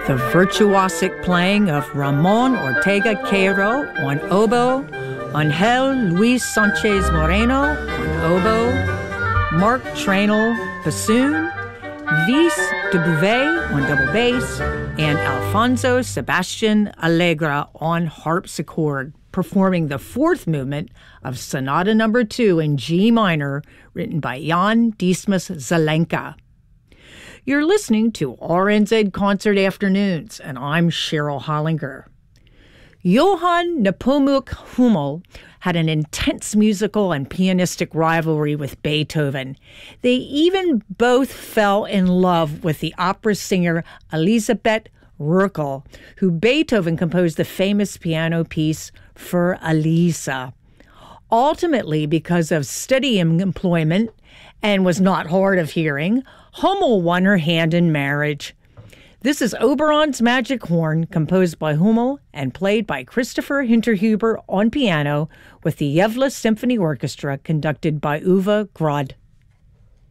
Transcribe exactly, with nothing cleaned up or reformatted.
the virtuosic playing of Ramon Ortega Cairo on oboe, Angel Luis Sanchez Moreno on oboe, Mark Trainell bassoon, Vis de Bouvet on double bass, and Alfonso Sebastian Allegra on harpsichord, performing the fourth movement of Sonata Number Two in G minor, written by Jan Dismas Zelenka. You're listening to R N Z Concert Afternoons, and I'm Cheryl Hollinger. Johann Nepomuk Hummel had an intense musical and pianistic rivalry with Beethoven. They even both fell in love with the opera singer Elisabeth Rückel, who Beethoven composed the famous piano piece für Elisa. Ultimately, because of steady employment and was not hard of hearing, Hummel won her hand in marriage. This is Oberon's Magic Horn, composed by Hummel and played by Christopher Hinterhuber on piano with the Yevla Symphony Orchestra, conducted by Uwe Grod.